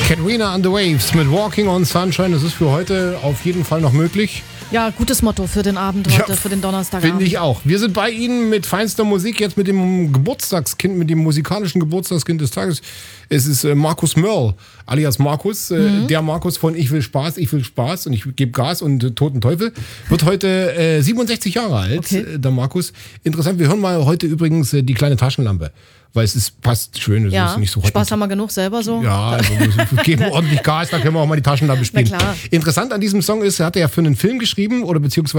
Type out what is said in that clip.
Katrina and the Waves mit Walking on Sunshine. Das ist für heute auf jeden Fall noch möglich. Ja, gutes Motto für den Abend heute, für den Donnerstagabend. Finde ich auch. Wir sind bei Ihnen mit feinster Musik, jetzt mit dem Geburtstagskind, mit dem musikalischen Geburtstagskind des Tages. Es ist Markus Mörl, alias Markus, der Markus von Ich will Spaß und ich gebe Gas und Toten Teufel. Wird heute 67 Jahre alt, der Markus. Interessant, wir hören mal heute übrigens die kleine Taschenlampe. Weil passt schön, es ist nicht so Spaß haben wir genug selber so. Ja, also wir geben ordentlich Gas, da können wir auch mal die Taschenlampe spielen. Na klar. Interessant an diesem Song ist, er hat ja für einen Film geschrieben oder beziehungsweise